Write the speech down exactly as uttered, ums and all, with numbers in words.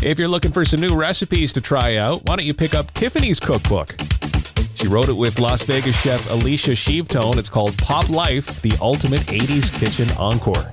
If you're looking for some new recipes to try out, why don't you pick up Tiffany's cookbook? She wrote it with Las Vegas chef Alicia Sheavtone. It's called Pop Life, the Ultimate eighties Kitchen Encore.